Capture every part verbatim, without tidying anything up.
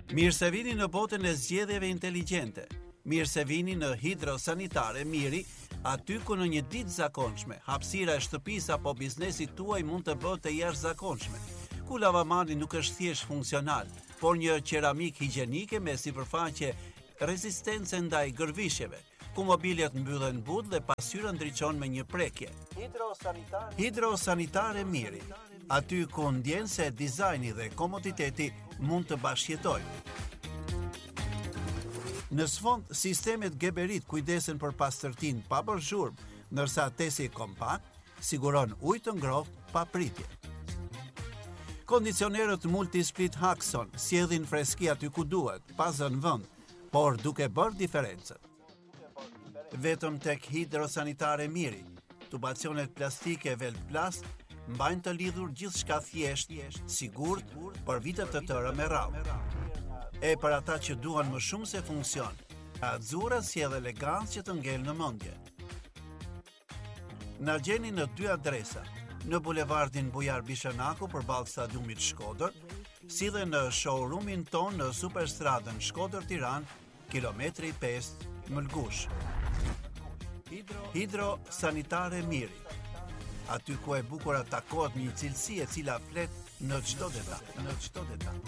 Mirë se vini në botën e zgjedhjeve inteligjente. Mirë se vini në Hidrosanitare Miri, aty ku në një ditë zakonshme, hapësira e shtëpisë apo biznesit tuaj mund të bëhet e jashtëzakonshme. Ku lavamani nuk është thjesht funksional, por një qeramik higjienike me sipërfaqe rezistence ndaj gërvishjeve, ku mobiljet mbyllen but dhe pasqyra ndriçon me një prekje. Hidrosanitare, Hidrosanitare Miri, aty ku ndjen se dizajni dhe komoditeti mund të bashkëjetojnë. Në sfond, sistemet Geberit kujdesen për pastërtinë pa bërë zhurmë, ndërsa tesi kompakt siguron ujë të ngrohtë pa pritje. Kondicionerët Multisplit Haxon sjellin freski aty ku duhet, pa zënë vend, por duke bërë diferencën. Vetëm tek Hidrosanitare Miri, tubacionet plastike Velplast mbajnë të lidhur gjithçka thjesht, sigurt për vite të tëra me radhë. E për ata që duan më shumë se funksion, Azzurra sjell elegancë që të ngel në mendje. Na gjeni në dy adresa, në bulevardin Bujar Bishanaku përballë stadiumit Shkodër, si dhe në showroomin ton në Superstradën Shkodër-Tiranë, kilometri pesë Mëlgush. Hidrosanitare Miri, aty ku e bukura takohet me një cilësi e cila flet në çdo detaj, në çdo detaj.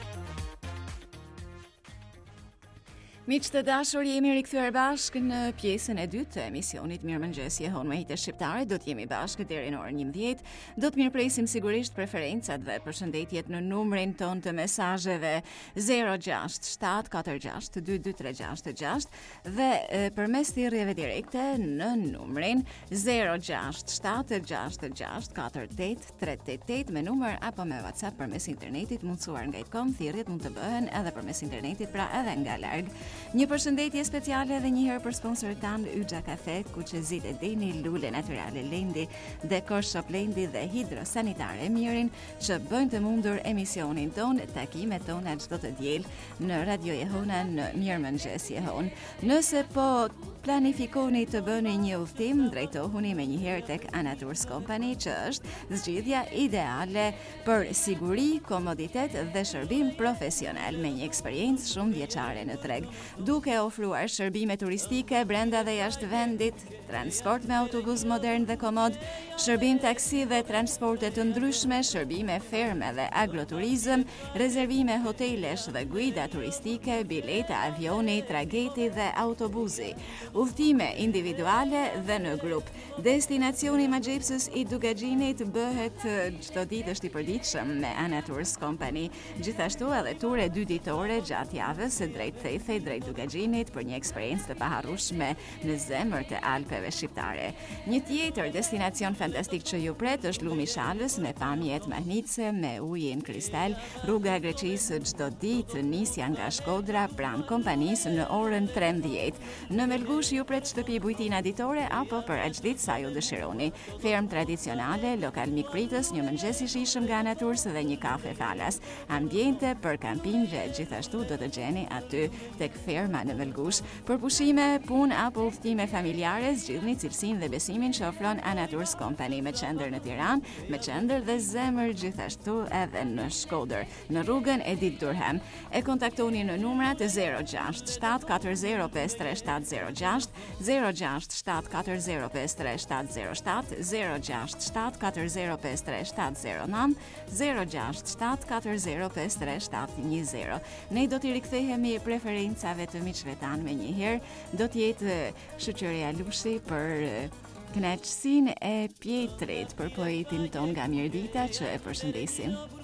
Miq të dashur, jemi rikthyer bashkë në pjesën e dytë të emisionit Mirëmëngjes Jehon me hitë shqiptare. Do të jemi bashkë deri në orën njëmbëdhjetë. Do të mirëpresim sigurisht preferencat dhe përshëndetjet në numrin ton të mesazheve zero gjashtë shtat katër gjashtë dy dy tre gjashtë gjashtë dhe e, përmes thirrjeve direkte në numrin zero gjashtë shtat gjashtë gjashtë katër tetë tre tetë tetë me numër apo me WhatsApp përmes internetit mundsuar nga i kom. Thirrjet mund të bëhen edhe përmes internetit, pra edhe nga larg. Një përshëndetje speciale edhe një herë për sponsorit tanë Yxha Cafe, Kuqezit e Dini, Lule Naturale Lendi, Dekor Shop Lendi dhe Hidrosanitare Mirin që bëjnë të mundur emisionin ton, takimet tona çdo të diel në Radio Jehona në Mirëmëngjes Jehon. Nëse po planifikoni të bëni një udhtim, drejtohuni me një herë tek Anaturs Company, që është zgjidhja ideale për siguri, komoditet dhe shërbim profesional me një eksperiencë shumë vjeçare në treg, duke ofruar shërbime turistike brenda dhe jashtë vendit, transport me autobus modern dhe komod, shërbim taksi dhe transporte të ndryshme, shërbime ferme dhe agroturizëm, rezervime hotelesh dhe guida turistike, bileta avioni, trageti dhe autobusi, udhëtime individuale dhe në grup. Destinacioni ma gjepsës i Dugaxhinit bëhet çdo ditë është i përditshëm me Anaturs Company. Gjithashtu edhe ture dy ditore gjatë javës drejt Thethej, drejt Dugaxhinit për një eksperiencë të paharrueshme në zemër të Alpeve shqiptare. Një tjetër destinacion fantastik që ju pret është Lumi Shalës me pamjet mahnitse, me ujin kristal, rruga e Greqisë çdo ditë, nisja nga Shkodra pranë kompanisë në orën trembëdhjetë. Në Melgush ju pret shtëpi bujtina ditore apo për çdo sa ju dëshironi. Ferm tradicionale, lokal mikpritës, një mëngjes i shijshëm nga Naturs dhe një kafe falas. Ambiente për kampingje gjithashtu do të gjeni aty tek ferma në Melgush. Për pushime, punë apo udhëtime familjare, zgjidhni cilësinë dhe besimin që ofron Anaturs Company me qendër në Tiranë, me qendër dhe zemër gjithashtu edhe në Shkodër, në rrugën Edith Durham. E kontaktoni në numrat zero gjashtë shtat katër zero pesë tre shtat zero gjashtë, zero gjashtë shtat katër zero pesë tre shtat zero shtat, zero gjashtë shtat katër zero pesë tre shtat zero nëntë, zero gjashtë shtat katër zero pesë tre shtat një zero. Ne do t'i rikthehemi preferencave të miqve tanë me një herë. Do t'jetë shoqëria Lushi për kënaqësinë e Pjetrit, për poetin ton nga Mirdita që e përshëndesim.